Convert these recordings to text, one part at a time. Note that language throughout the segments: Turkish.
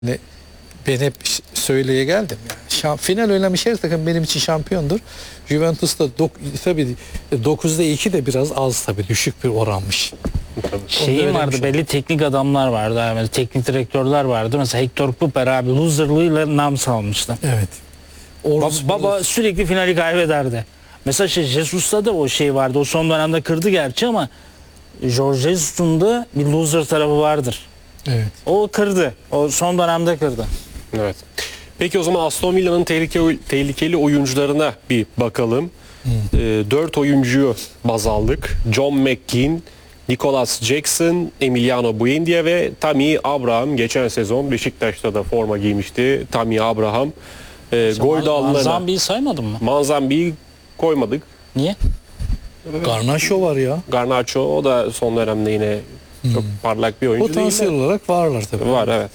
Ben hep söyleye geldim. Yani final oynamış her takım benim için şampiyondur. Juventus'ta tabii 9'da 2 de biraz az, tabii düşük bir oranmış. Şeyin vardı, belli teknik adamlar vardı. Yani teknik direktörler vardı. Mesela Hector Cooper abi loserlığıyla nam salmıştı. Evet. Baba sürekli finali kaybederdi. Mesela Jesus'ta da o şey vardı. O son dönemde kırdı gerçi ama Jorge Jesus'un da bir loser tarafı vardır. Evet. O kırdı. O son dönemde kırdı. Evet. Peki o zaman Aston Villa'nın tehlikeli oyuncularına bir bakalım. 4 oyuncuyu baz aldık. John McGinn, Nicholas Jackson, Emiliano Buendia ve Tammy Abraham. Geçen sezon Beşiktaş'ta da forma giymişti Tammy Abraham. Gol dağlarına... Manzambi'yi saymadın mı? Manzambi'yi koymadık. Niye? Garnacho var ya. Garnacho, o da son dönemde yine çok parlak bir oyuncu değil. Potansiyel olarak varlar tabii. Var, evet.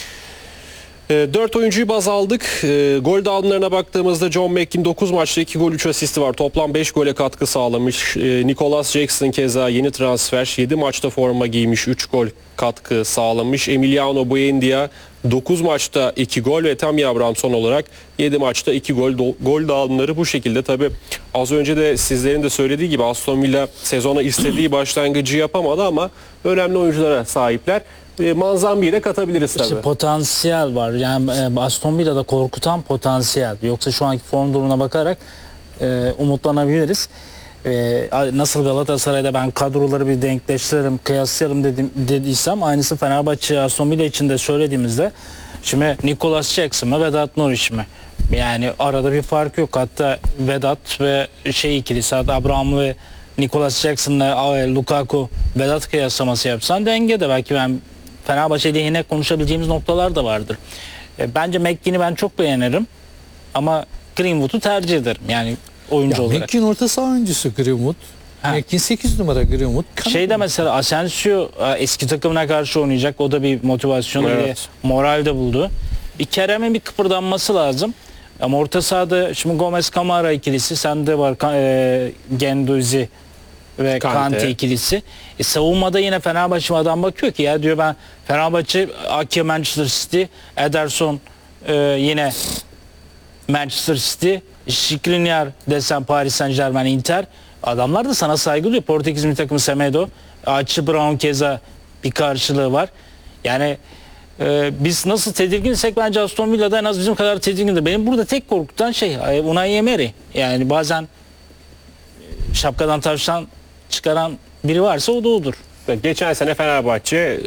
4 oyuncuyu baz aldık. Gol dağılımlarına baktığımızda John McGinn 9 maçta 2 gol 3 asisti var. Toplam 5 gole katkı sağlamış. Nicholas Jackson keza yeni transfer. 7 maçta forma giymiş, 3 gol katkı sağlamış. Emiliano Buendia 9 maçta 2 gol ve Tammy Abraham son olarak 7 maçta 2 gol. Gol dağılımları bu şekilde. Tabi az önce de sizlerin de söylediği gibi Aston Villa sezona istediği başlangıcı yapamadı ama önemli oyunculara sahipler. Manzambi'yi de katabiliriz tabii. İşte potansiyel var. Yani Aston Villa'da korkutan potansiyel. Yoksa şu anki form durumuna bakarak umutlanabiliriz. Nasıl Galatasaray'da ben kadroları bir denkleştirelim, kıyaslayalım dediysem aynısı Fenerbahçe, Aston Villa için de söylediğimizde şimdi Nicholas Jackson mı Vedat Muriç mi? Yani arada bir fark yok. Hatta Vedat ve ikilisi, Abraham ve Nicholas Jackson'la Lukaku Vedat kıyaslaması yapsan dengede. Belki ben Fenerbahçe lehine konuşabileceğimiz noktalar da vardır. Bence McGinn'i ben çok beğenirim ama Greenwood'u tercih ederim. Yani oyuncu olarak. McGinn orta saha oyuncusu Greenwood. McGinn 8 numara Greenwood. Şeyde mesela Asensio eski takımına karşı oynayacak. O da bir motivasyon ile moral de buldu. Bir Kerem'in bir kıpırdanması lazım. Ama orta sahada şimdi Gomez Kamara ikilisi, sende var Genduzi ve Kante ikilisi. Savunmada yine Fenerbahçe adam bakıyor ki ya diyor, ben Fenerbahçe Ake Manchester City, Ederson yine Manchester City, Skriniar desen Paris Saint-Germain, Inter. Adamlar da sana saygı duyuyor. Portekiz milli takımı Semedo, Archie Brown keza bir karşılığı var. Yani biz nasıl tedirginsek bence Aston Villa'da en az bizim kadar tedirgindir. Benim burada tek korkutan Unai Emery. Yani bazen şapkadan tavşan çıkaran biri varsa o da odur. Geçen sene Fenerbahçe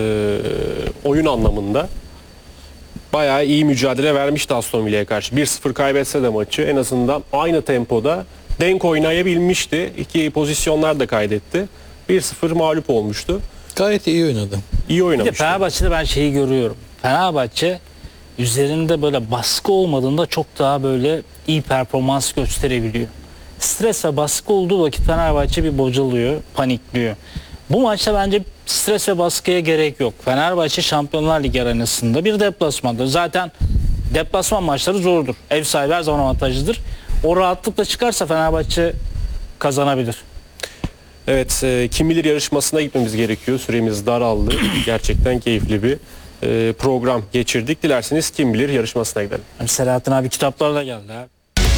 oyun anlamında bayağı iyi mücadele vermişti Aston Villa'ya karşı. 1-0 kaybetse de maçı en azından aynı tempoda denk oynayabilmişti. 2 pozisyonlar da kaydetti. 1-0 mağlup olmuştu. Gayet iyi oynadı. İyi oynamıştı. Bir de Fenerbahçe'de ben şeyi görüyorum. Fenerbahçe üzerinde böyle baskı olmadığında çok daha böyle iyi performans gösterebiliyor. Stres ve baskı olduğu vakit Fenerbahçe bir bocalıyor, panikliyor. Bu maçta bence stres ve baskıya gerek yok. Fenerbahçe Şampiyonlar Ligi arenasında bir deplasmanda. Zaten deplasman maçları zordur. Ev sahibi her zaman avantajlıdır. O rahatlıkla çıkarsa Fenerbahçe kazanabilir. Evet, kim bilir yarışmasına gitmemiz gerekiyor. Süremiz daraldı. Gerçekten keyifli bir program geçirdik. Dilerseniz kim bilir yarışmasına gidelim. Selahattin abi kitaplarla geldi abi.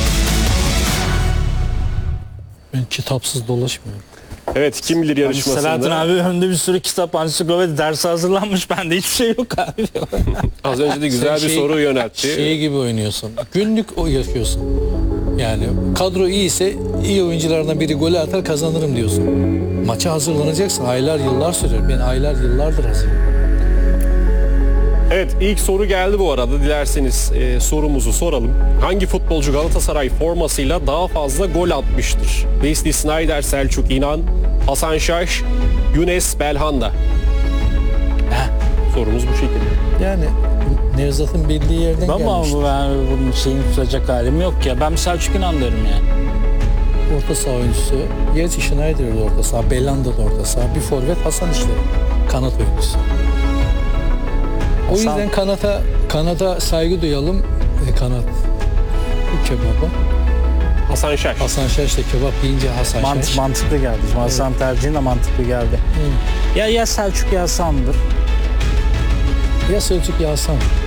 Ben kitapsız dolaşmıyorum. Evet, kim bilir yarışmasında. Selahattin abi önünde bir sürü kitap, ansiklopedi dersi hazırlanmış. Bende hiçbir şey yok abi. Az önce de güzel bir soru yöneltti. Şey gibi oynuyorsun. Günlük yaşıyorsun. Yani kadro iyiyse iyi oyunculardan biri golü atar kazanırım diyorsun. Maça hazırlanacaksın. Aylar yıllar sürer. Ben aylar yıllardır hazırım. Evet, ilk soru geldi bu arada. Dilerseniz sorumuzu soralım. Hangi futbolcu Galatasaray formasıyla daha fazla gol atmıştır? Wesley Sneijder, Selçuk İnan, Hasan Şaş, Younes Belhanda. Sorumuz bu şekilde. Yani Nevzat'ın bildiği yerden Ama gelmiş. ben bunun şeyini tutacak halim yok ya. Ben Selçuk İnan derim yani. Orta saha oyuncusu. Gerçi Schneider'de orta saha, Belhanda da orta saha. Bir forvet, Hasan işte. Kanat oyuncusu. O yüzden kanata saygı duyalım. Kanat. Bu kebaba. Hasan Şaş. Hasan Şaş da kebap deyince Hasan Şaş. Mantıklı geldi. Hasan tercihin de mantıklı geldi. Ya Selçuk ya Hasan'dır. Ya Selçuk ya Hasan.